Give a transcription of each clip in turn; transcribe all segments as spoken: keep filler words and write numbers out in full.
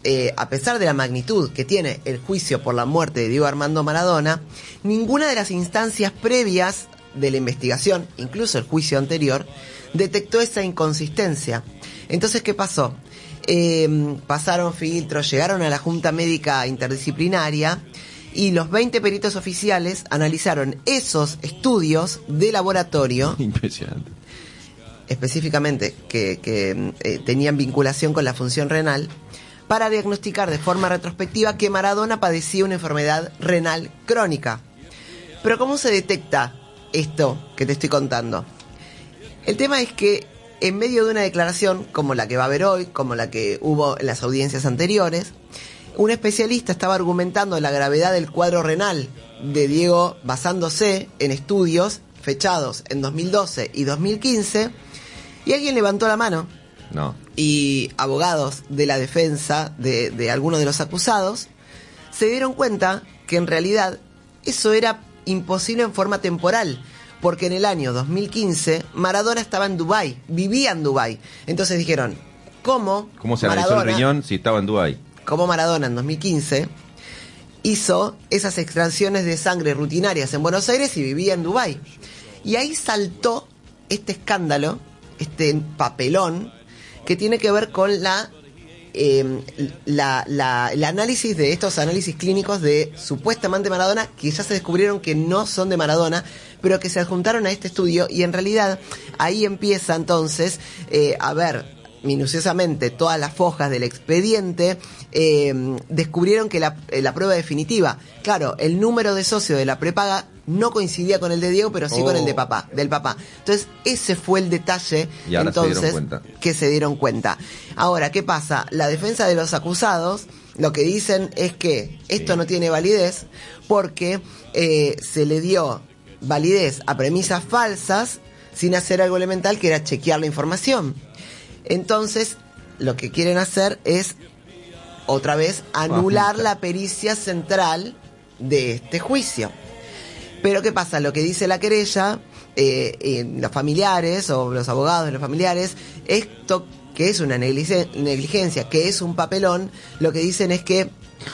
eh, a pesar de la magnitud que tiene el juicio por la muerte de Diego Armando Maradona, ninguna de las instancias previas de la investigación, incluso el juicio anterior, detectó esa inconsistencia. Entonces, ¿qué pasó? Eh, pasaron filtros, llegaron a la Junta Médica Interdisciplinaria y los veinte peritos oficiales analizaron esos estudios de laboratorio. Impresionante. Específicamente que, que eh, tenían vinculación con la función renal, para diagnosticar de forma retrospectiva que Maradona padecía una enfermedad renal crónica. Pero ¿cómo se detecta esto que te estoy contando? El tema es que en medio de una declaración como la que va a haber hoy, como la que hubo en las audiencias anteriores, un especialista estaba argumentando la gravedad del cuadro renal de Diego basándose en estudios fechados en dos mil doce y dos mil quince, y alguien levantó la mano. No. Y abogados de la defensa de, de algunos de los acusados se dieron cuenta que en realidad eso era imposible en forma temporal, porque en el año dos mil quince Maradona estaba en Dubái, vivía en Dubái. Entonces dijeron, ¿cómo ¿Cómo se analizó Maradona, el riñón si estaba en Dubái? cómo Maradona en dos mil quince hizo esas extracciones de sangre rutinarias en Buenos Aires y vivía en Dubái? Y ahí saltó este escándalo, este papelón, que tiene que ver con la, eh, la, la el análisis de estos análisis clínicos de supuestamente Maradona, que ya se descubrieron que no son de Maradona, pero que se adjuntaron a este estudio, y en realidad ahí empieza entonces eh, a ver minuciosamente todas las fojas del expediente. Eh, descubrieron que la, la prueba definitiva, claro, el número de socio de la prepaga no coincidía con el de Diego, pero sí oh. con el de papá, del papá. Entonces, ese fue el detalle y ahora entonces, se dieron cuenta. que se dieron cuenta. Ahora, ¿qué pasa? La defensa de los acusados lo que dicen es que esto sí. no tiene validez porque eh, se le dio validez a premisas falsas sin hacer algo elemental, que era chequear la información. Entonces, lo que quieren hacer es, otra vez, anular la pericia central de este juicio. Pero ¿qué pasa? Lo que dice la querella, eh, eh, los familiares o los abogados de los familiares, esto que es una negligencia, que es un papelón, lo que dicen es que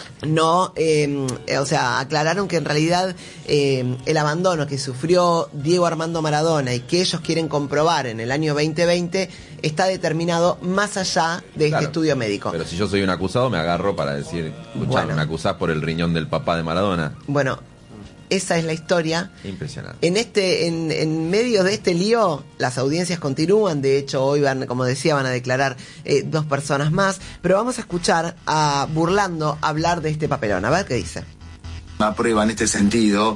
no, eh, o sea, aclararon que en realidad eh, el abandono que sufrió Diego Armando Maradona y que ellos quieren comprobar en el año veinte veinte está determinado más allá de claro, este estudio médico. Pero si yo soy un acusado me agarro para decir, escuchame, bueno, me acusás por el riñón del papá de Maradona. Bueno, esa es la historia. Impresionante. En este, en, en medio de este lío, las audiencias continúan. De hecho, hoy van, como decía, van a declarar eh, dos personas más. Pero vamos a escuchar a Burlando hablar de este papelón. A ver qué dice. Una prueba en este sentido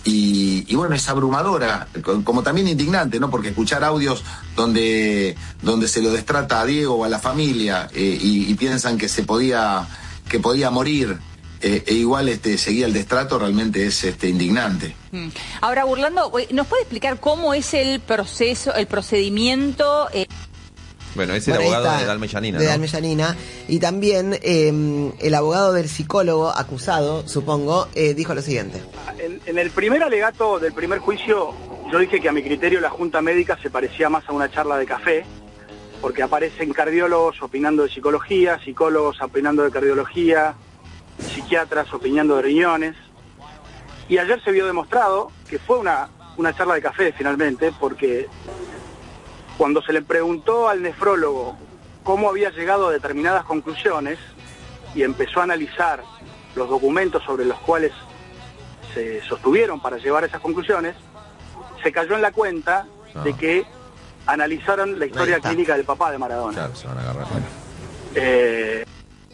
y, y bueno, es abrumadora, como también indignante, ¿no? Porque escuchar audios donde, donde se lo destrata a Diego o a la familia eh, y, y piensan que se podía, que podía morir. Eh, e igual este, seguía el destrato, realmente es este, indignante. Ahora, Burlando, ¿nos puede explicar cómo es el proceso, el procedimiento? Eh... Bueno, es el bueno, abogado de Dalma Yanina, de ¿no? Dalma Yanina. Y también eh, el abogado del psicólogo acusado, supongo, eh, dijo lo siguiente. En, en el primer alegato del primer juicio, yo dije que a mi criterio la Junta Médica se parecía más a una charla de café, porque aparecen cardiólogos opinando de psicología, psicólogos opinando de cardiología, psiquiatras opinando de riñones, y ayer se vio demostrado que fue una, una charla de café finalmente, porque cuando se le preguntó al nefrólogo cómo había llegado a determinadas conclusiones y empezó a analizar los documentos sobre los cuales se sostuvieron para llevar esas conclusiones, se cayó en la cuenta no. de que analizaron la historia clínica del papá de Maradona. Claro, se van a agarrar. Bueno. Eh,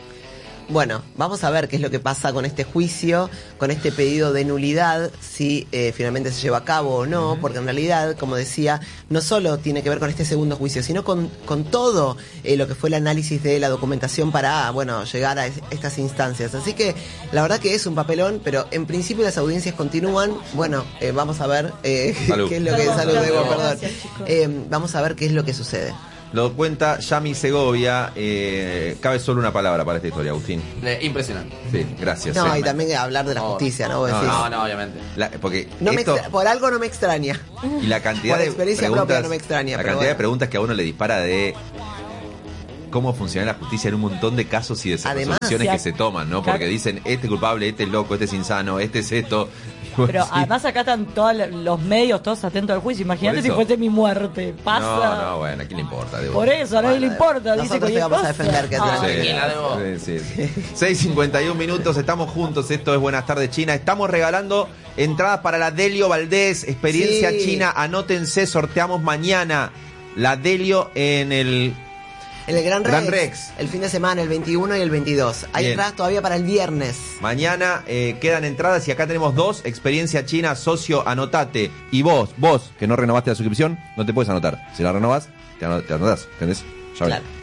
Bueno, vamos a ver qué es lo que pasa con este juicio, con este pedido de nulidad, si eh, finalmente se lleva a cabo o no, porque en realidad, como decía, no solo tiene que ver con este segundo juicio, sino con, con todo eh, lo que fue el análisis de la documentación para, bueno, llegar a es, estas instancias. Así que la verdad que es un papelón, pero en principio las audiencias continúan. Bueno, eh, vamos a ver eh, qué es lo que... Salud, Debo, perdón. Eh, vamos a ver qué es lo que sucede. Lo cuenta Yami Segovia. Eh, cabe solo una palabra para esta historia, Agustín. Eh, impresionante. Sí, gracias. No, sí. y también hablar de la justicia, ¿no? No, no, no, no, obviamente. La, porque no esto, me extra, por algo no me extraña. Y la cantidad por de experiencia preguntas, propia no me extraña. La pero cantidad bueno. de preguntas que a uno le dispara de cómo funciona la justicia en un montón de casos y de Además, resoluciones si que a- se toman, ¿no? claro. Porque dicen, este es culpable, este es loco, este es insano, este es esto. Pero Sí. además acá están todos los medios, todos atentos al juicio. Imagínate Por si eso. fuese mi muerte. Pasa. No, no, bueno, ¿a quién le importa? Debo. Por eso, a nadie le importa. Dice nosotros te cualquier vamos a cosa. defender, que Ah, te- Sí, sí, sí, sí. seis cincuenta y un minutos, estamos juntos, esto es Buenas Tardes China. Estamos regalando entradas para la Delio Valdés, experiencia Sí. china. Anótense, sorteamos mañana la Delio en el... En el Gran Rex, Gran Rex. el fin de semana, el veintiuno y el veintidós. Hay Bien. entradas todavía para el viernes. Mañana eh, quedan entradas y acá tenemos dos, experiencia china, socio, anotate. Y vos, vos, que no renovaste la suscripción, no te puedes anotar. Si la renovas, te, ano- te anotás, ¿entendés? Ya ves. Claro.